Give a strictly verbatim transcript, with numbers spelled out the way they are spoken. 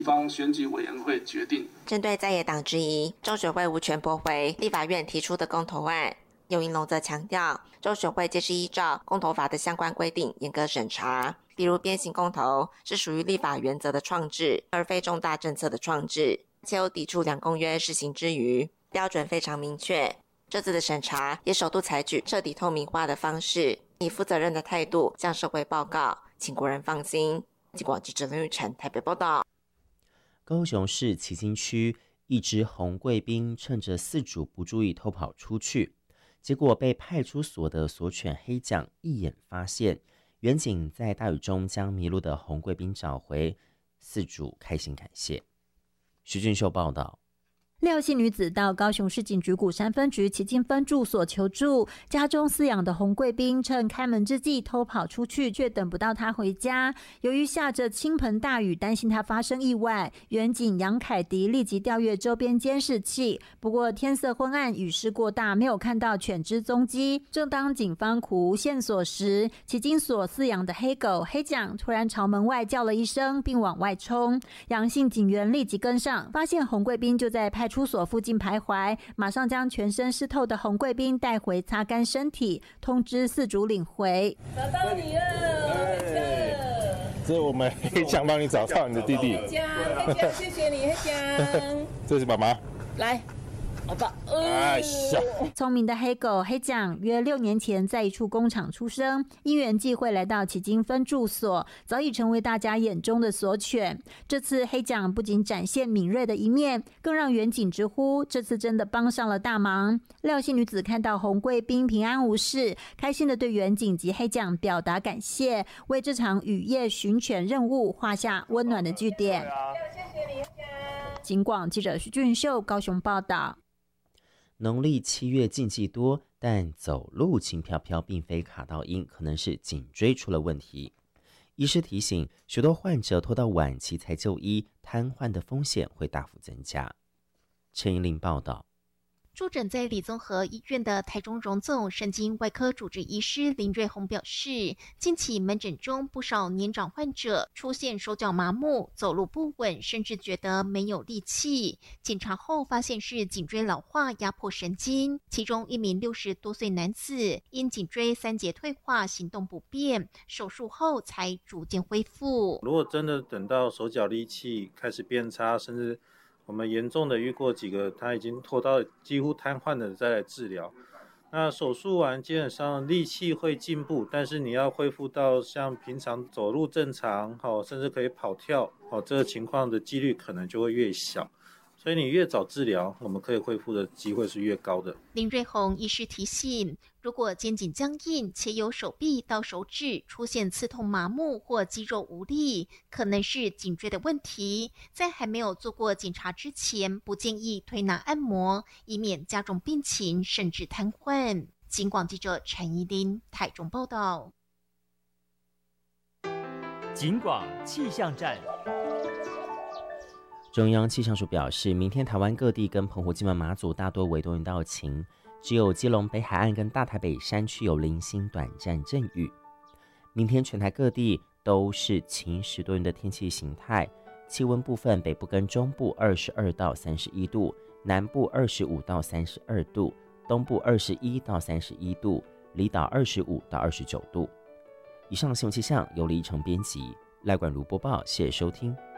地方选举委员会决定。 针对在野党质疑中选会无权驳回立法院提出的公投案，尤盈隆则强调，中选会皆是依照公投法的相关规定严格审查，比如鞭刑公投是属于立法原则的创制，而非重大政策的创制，且有抵触两公约施行之余，标准非常明确。这次的审查也首度采取彻底透明化的方式，以负责任的态度向社会报告，请国人放心。记广记者林玉成台北报道。 高雄市旗津区一只红贵宾趁着饲主不注意偷跑出去，结果被派出所的所犬黑酱一眼发现，员警在大雨中将迷路的红贵宾找回，饲主开心感谢。徐俊秀报道。 廖姓女子到高雄市警局鼓山分局旗津分驻所求助，家中饲养的红贵宾趁开门之际偷跑出去，却等不到她回家。由于下着倾盆大雨，担心她发生意外，员警杨凯迪立即调阅周边监视器。不过天色昏暗，雨势过大，没有看到犬只踪迹。正当警方苦无线索时，旗津所饲养的黑狗黑酱突然朝门外叫了一声，并往外冲。杨姓警员立即跟上，发现红贵宾就在派出所附近徘徊，马上将全身湿透的红贵宾带回擦干身体，通知饲主领回。 找到你了，黑酱！ 这是我们黑酱帮你找到你的弟弟。 黑酱，黑酱，谢谢你，黑酱。 这是妈妈。 来。好吧， 哎呀！ 聪明的黑狗黑酱约六年前在一处工厂出生，因缘际会来到旗津分驻所，早已成为大家眼中的所犬。这次黑酱不仅展现敏锐的一面，更让员警直呼这次真的帮上了大忙。廖姓女子看到红贵宾平安无事，开心的对员警及黑酱表达感谢，为这场雨夜巡犬任务画下温暖的句点。 谢谢你， 警广记者徐俊秀高雄报道。 农历七月禁忌多，但走路轻飘飘并非卡到阴，可能是颈椎出了问题。医师提醒，许多患者拖到晚期才就医，瘫痪的风险会大幅增加。陈怡玲报道。 驻诊在李综合医院的台中荣总神经外科主治医师林瑞宏表示，近期门诊中不少年长患者出现手脚麻木、走路不稳，甚至觉得没有力气。检查后发现是颈椎老化压迫神经，其中一名六十多岁男子因颈椎三节退化，行动不便，手术后才逐渐恢复。 如果真的等到手脚力气开始变差，甚至我们严重的遇过几个，他已经拖到几乎瘫痪的再来治疗。那手术完基本上力气会进步，但是你要恢复到像平常走路正常，甚至可以跑跳，这个情况的几率可能就会越小。所以你越早治疗，我们可以恢复的机会是越高的。 林瑞宏医师提醒，如果肩颈僵硬且有手臂到手指出现刺痛麻木或肌肉无力，可能是颈椎的问题。在还没有做过检查之前，不建议推拿按摩，以免加重病情甚至瘫痪。警广记者陈怡琳台中报道。 警广气象站。 中央气象署表示，明天台湾各地跟澎湖、金门、马祖大多为多云到晴，只有基隆北海岸跟大台北山区有零星短暂阵雨。明天全台各地都是晴时多云的天气形态，气温部分北部跟中部二十二到三十一度，南部二十五到三十二度，东部二十一到三十一度，离岛二十五到二十九度。以上新闻气象由李依晨编辑，赖冠如播报，谢谢收听。